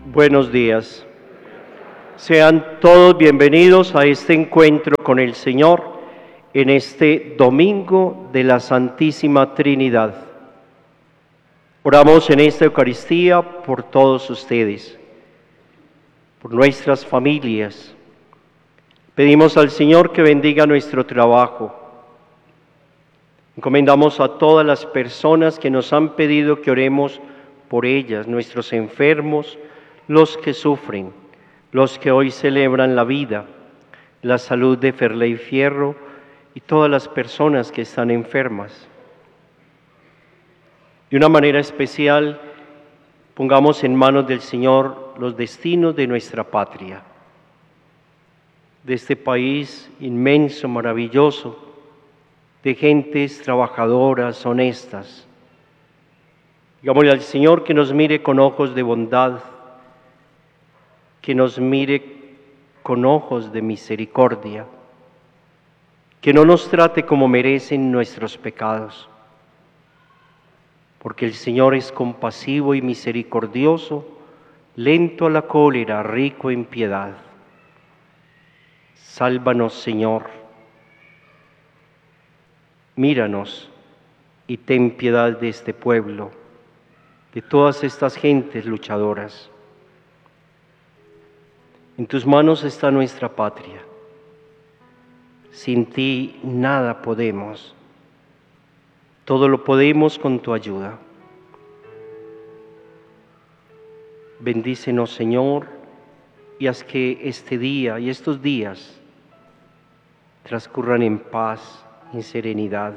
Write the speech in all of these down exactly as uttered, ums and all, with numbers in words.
Buenos días. Sean todos bienvenidos a este encuentro con el Señor en este domingo de la Santísima Trinidad. Oramos en esta Eucaristía por todos ustedes, por nuestras familias. Pedimos al Señor que bendiga nuestro trabajo. Encomendamos a todas las personas que nos han pedido que oremos por ellas, nuestros enfermos, los que sufren, los que hoy celebran la vida, la salud de Ferley Fierro y todas las personas que están enfermas. De una manera especial, pongamos en manos del Señor los destinos de nuestra patria, de este país inmenso, maravilloso, de gentes trabajadoras, honestas. Digámosle al Señor que nos mire con ojos de bondad, que nos mire con ojos de misericordia, que no nos trate como merecen nuestros pecados, porque el Señor es compasivo y misericordioso, lento a la cólera, rico en piedad. Sálvanos, Señor, míranos y ten piedad de este pueblo, de todas estas gentes luchadoras. En tus manos está nuestra patria. Sin ti nada podemos. Todo lo podemos con tu ayuda. Bendícenos, Señor, y haz que este día y estos días transcurran en paz, en serenidad,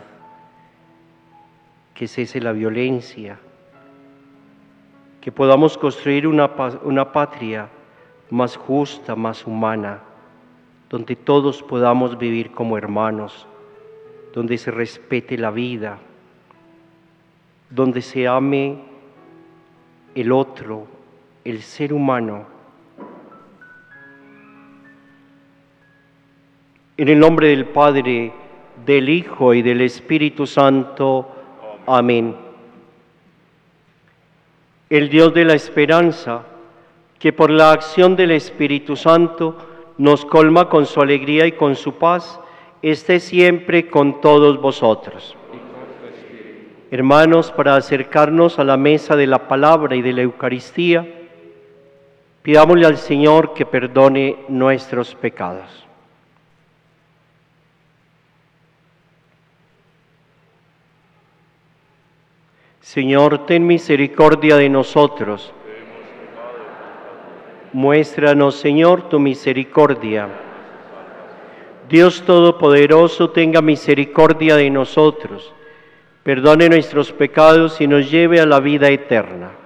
que cese la violencia, que podamos construir una, una patria más justa, más humana, donde todos podamos vivir como hermanos, donde se respete la vida, donde se ame el otro, el ser humano. En el nombre del Padre, del Hijo y del Espíritu Santo. Amén. El Dios de la esperanza, que por la acción del Espíritu Santo nos colma con su alegría y con su paz, esté siempre con todos vosotros. Hermanos, para acercarnos a la mesa de la palabra y de la Eucaristía, pidámosle al Señor que perdone nuestros pecados. Señor, ten misericordia de nosotros. Muéstranos, Señor, tu misericordia. Dios Todopoderoso, tenga misericordia de nosotros, perdone nuestros pecados y nos lleve a la vida eterna.